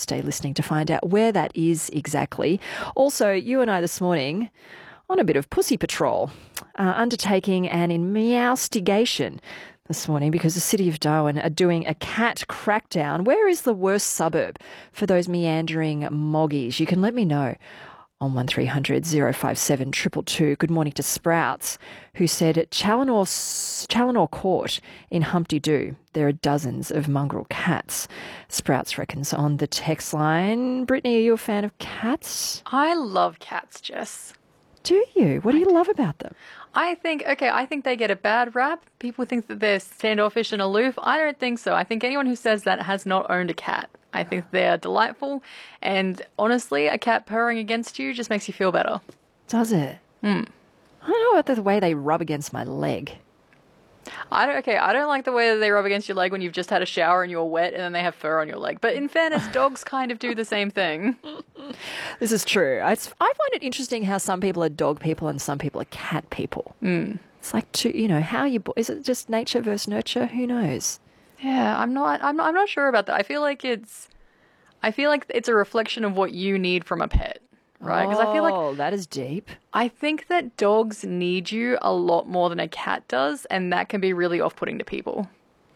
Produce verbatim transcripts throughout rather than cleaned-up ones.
stay listening to find out where that is exactly. Also, you and I this morning on a bit of pussy patrol, uh, undertaking an investigation this morning because the City of Darwin are doing a cat crackdown. Where is the worst suburb for those meandering moggies? You can let me know on one three hundred oh five seven two two two. Good morning to Sprouts, who said at Challenor, Challenor Court in Humpty Doo, there are dozens of mongrel cats. Sprouts reckons on the text line. Brittany, are you a fan of cats? I love cats, Jess. Do you? What do you love about them? I think, okay, I think they get a bad rap. People think that they're standoffish and aloof. I don't think so. I think anyone who says that has not owned a cat. I think they're delightful. And honestly, a cat purring against you just makes you feel better. Does it? Hmm. I don't know about the way they rub against my leg. I don't, okay, I don't like the way that they rub against your leg when you've just had a shower and you're wet and then they have fur on your leg. But in fairness, dogs kind of do the same thing. This is true. I, I find it interesting how some people are dog people and some people are cat people. Mm. It's like, two, you know, how you, is it just nature versus nurture? Who knows? Yeah, I'm not, I'm not, I'm not sure about that. I feel like it's, I feel like it's a reflection of what you need from a pet. Right, because oh, I feel like that is deep. I think that dogs need you a lot more than a cat does, and that can be really off-putting to people.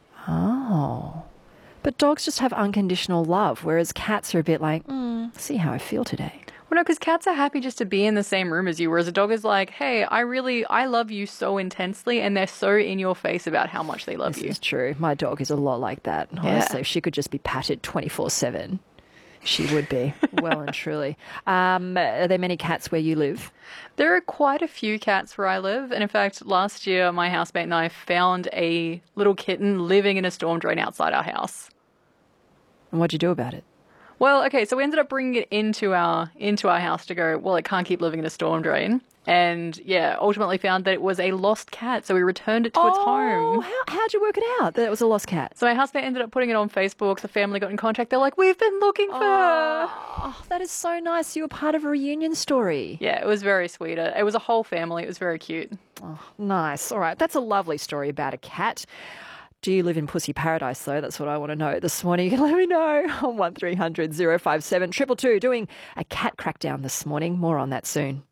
Oh, but dogs just have unconditional love, whereas cats are a bit like, mm, see how I feel today. Well, no, because cats are happy just to be in the same room as you, whereas a dog is like, hey, I really, I love you so intensely, and they're so in your face about how much they love this you. This is true. My dog is a lot like that. Honestly, yeah. If she could just be patted twenty-four seven. She would be, well and truly. Um, are there many cats where you live? There are quite a few cats where I live. And in fact, last year, my housemate and I found a little kitten living in a storm drain outside our house. And what'd you do about it? Well, okay, so we ended up bringing it into our into our house to go, well, it can't keep living in a storm drain. And, yeah, ultimately found that it was a lost cat, so we returned it to oh, its home. How, how'd you work it out that it was a lost cat? So my housemate ended up putting it on Facebook. The family got in contact. They're like, we've been looking for her. Oh, that is so nice. You were part of a reunion story. Yeah, it was very sweet. It was a whole family. It was very cute. Oh, nice. All right, that's a lovely story about a cat. Do you live in Pussy Paradise, though? That's what I want to know this morning. You can let me know on one three hundred oh five seven two two two, doing a cat crackdown this morning. More on that soon.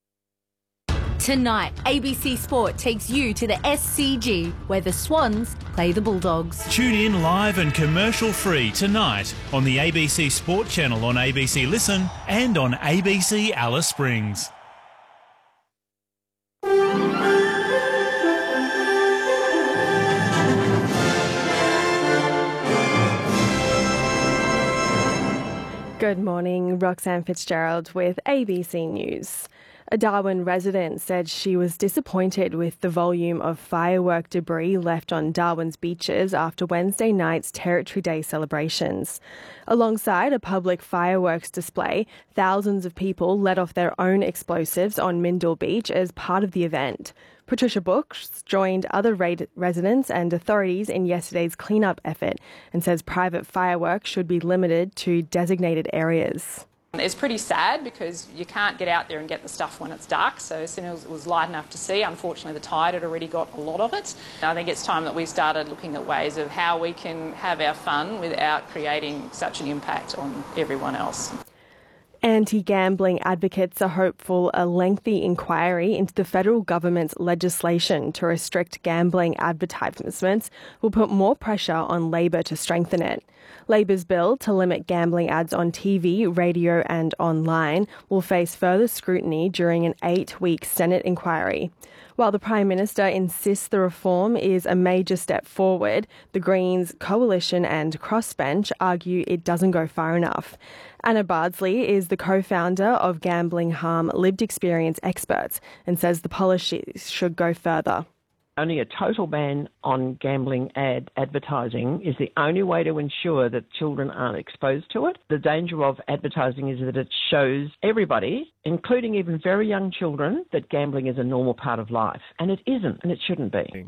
Tonight, A B C Sport takes you to the S C G, where the Swans play the Bulldogs. Tune in live and commercial-free tonight on the A B C Sport channel on A B C Listen and on A B C Alice Springs. Good morning, Roxanne Fitzgerald with A B C News. A Darwin resident said she was disappointed with the volume of firework debris left on Darwin's beaches after Wednesday night's Territory Day celebrations. Alongside a public fireworks display, thousands of people let off their own explosives on Mindil Beach as part of the event. Patricia Brooks joined other residents and authorities in yesterday's cleanup effort and says private fireworks should be limited to designated areas. It's pretty sad because you can't get out there and get the stuff when it's dark, so as soon as it was light enough to see, unfortunately the tide had already got a lot of it. I think it's time that we started looking at ways of how we can have our fun without creating such an impact on everyone else. Anti-gambling advocates are hopeful a lengthy inquiry into the federal government's legislation to restrict gambling advertisements will put more pressure on Labor to strengthen it. Labor's bill to limit gambling ads on T V, radio and online will face further scrutiny during an eight-week Senate inquiry. While the Prime Minister insists the reform is a major step forward, the Greens, Coalition and Crossbench argue it doesn't go far enough. Anna Bardsley is the co-founder of Gambling Harm Lived Experience Experts and says the policies should go further. Only a total ban on gambling ad advertising is the only way to ensure that children aren't exposed to it. The danger of advertising is that it shows everybody, including even very young children, that gambling is a normal part of life. And it isn't, and it shouldn't be.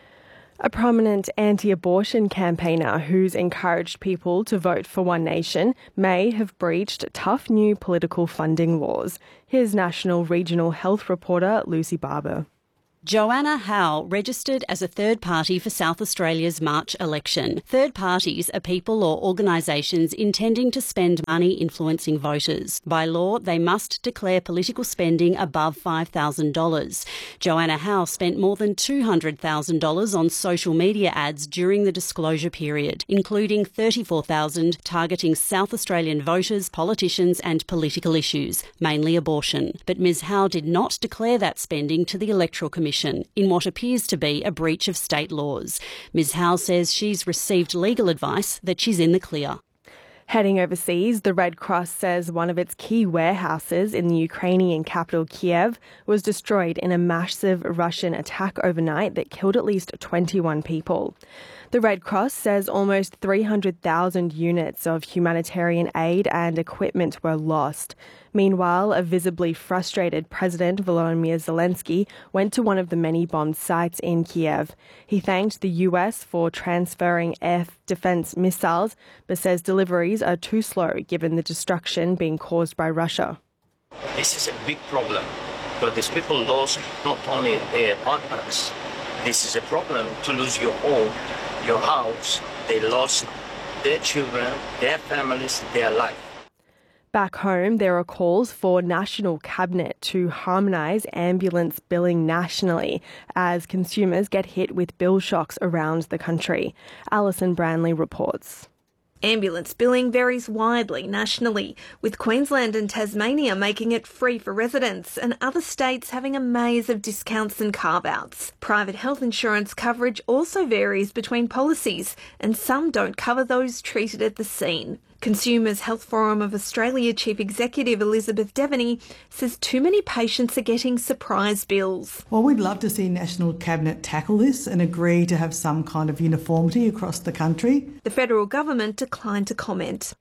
A prominent anti-abortion campaigner who's encouraged people to vote for One Nation may have breached tough new political funding laws. Here's National Regional Health reporter Lucy Barber. Joanna Howe registered as a third party for South Australia's March election. Third parties are people or organisations intending to spend money influencing voters. By law, they must declare political spending above five thousand dollars. Joanna Howe spent more than two hundred thousand dollars on social media ads during the disclosure period, including thirty-four thousand dollars targeting South Australian voters, politicians and political issues, mainly abortion. But Ms Howe did not declare that spending to the Electoral Commission in what appears to be a breach of state laws. Ms Howe says she's received legal advice that she's in the clear. Heading overseas, the Red Cross says one of its key warehouses in the Ukrainian capital Kiev was destroyed in a massive Russian attack overnight that killed at least twenty-one people. The Red Cross says almost three hundred thousand units of humanitarian aid and equipment were lost. Meanwhile, a visibly frustrated President Volodymyr Zelensky went to one of the many bombed sites in Kiev. He thanked the U S for transferring air defense missiles, but says deliveries are too slow given the destruction being caused by Russia. This is a big problem, but these people lost not only their partners. This is a problem to lose your home, your house. They lost their children, their families, their life. Back home, there are calls for National Cabinet to harmonise ambulance billing nationally as consumers get hit with bill shocks around the country. Alison Branley reports. Ambulance billing varies widely nationally, with Queensland and Tasmania making it free for residents and other states having a maze of discounts and carve-outs. Private health insurance coverage also varies between policies, and some don't cover those treated at the scene. Consumers Health Forum of Australia Chief Executive Elizabeth Devaney says too many patients are getting surprise bills. Well, we'd love to see National Cabinet tackle this and agree to have some kind of uniformity across the country. The federal government declined to comment.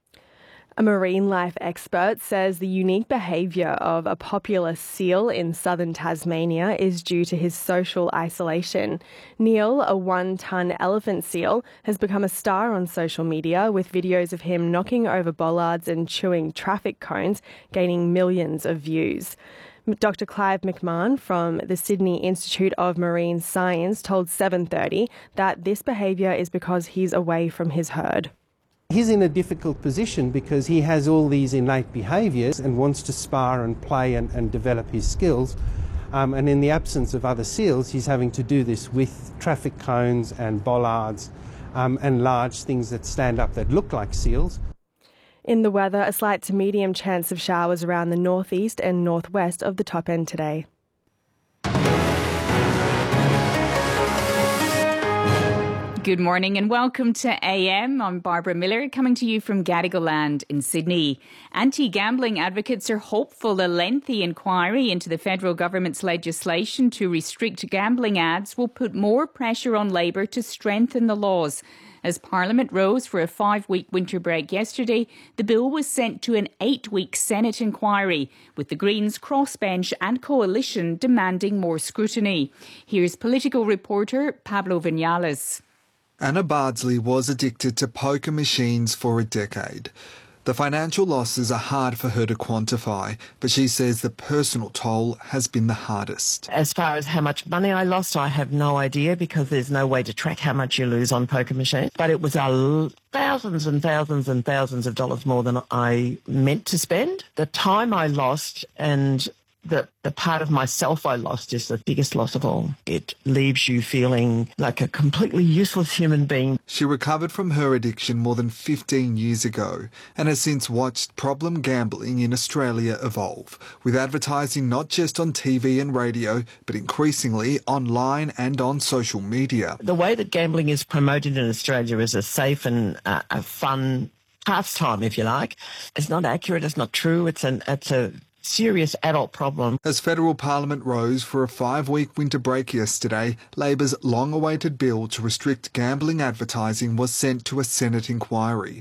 A marine life expert says the unique behaviour of a popular seal in southern Tasmania is due to his social isolation. Neil, a one-tonne elephant seal, has become a star on social media with videos of him knocking over bollards and chewing traffic cones, gaining millions of views. Doctor Clive McMahon from the Sydney Institute of Marine Science told seven thirty that this behaviour is because he's away from his herd. He's in a difficult position because he has all these innate behaviours and wants to spar and play and, and develop his skills. Um, and in the absence of other seals, he's having to do this with traffic cones and bollards um, and large things that stand up that look like seals. In the weather, a slight to medium chance of showers around the northeast and northwest of the top end today. Good morning and welcome to A M. I'm Barbara Miller, coming to you from Gadigal Land in Sydney. Anti-gambling advocates are hopeful a lengthy inquiry into the federal government's legislation to restrict gambling ads will put more pressure on Labor to strengthen the laws. As Parliament rose for a five-week winter break yesterday, the bill was sent to an eight-week Senate inquiry, with the Greens crossbench and coalition demanding more scrutiny. Here's political reporter Pablo Vinales. Anna Bardsley was addicted to poker machines for a decade. The financial losses are hard for her to quantify, but she says the personal toll has been the hardest. As far as how much money I lost, I have no idea because there's no way to track how much you lose on poker machines. But it was a thousands and thousands and thousands of dollars more than I meant to spend. The time I lost and The, the part of myself I lost is the biggest loss of all. It leaves you feeling like a completely useless human being. She recovered from her addiction more than fifteen years ago and has since watched problem gambling in Australia evolve, with advertising not just on T V and radio, but increasingly online and on social media. The way that gambling is promoted in Australia is a safe and uh, a fun pastime, if you like. It's not accurate, it's not true, it's an it's a serious adult problem. As federal parliament rose for a five-week winter break yesterday, Labor's long-awaited bill to restrict gambling advertising was sent to a Senate inquiry.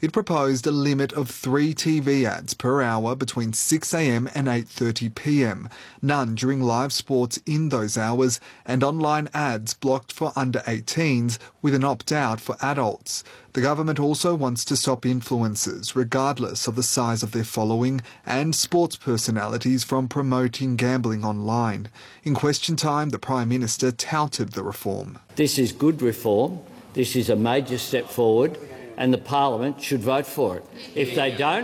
It proposed a limit of three T V ads per hour between six a m and eight thirty p m, none during live sports in those hours, and online ads blocked for under eighteens with an opt-out for adults. The government also wants to stop influencers, regardless of the size of their following, and sports personalities from promoting gambling online. In Question Time, the Prime Minister touted the reform. This is good reform. This is a major step forward, and the Parliament should vote for it. If they don't,